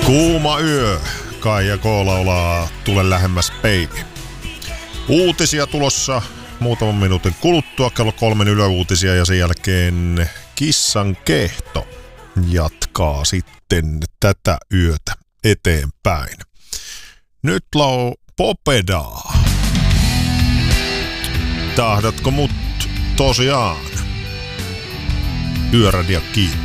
Kuuma yö. Kaija K laulaa Tule lähemmäs baby. Uutisia tulossa muutaman minuutin kuluttua. Kello 3 yöuutisia ja sen jälkeen Kissan kehto jatkaa sitten tätä yötä eteenpäin. Nyt Popedaa. Tahdatko mut tosiaan? Yöradio kiinni.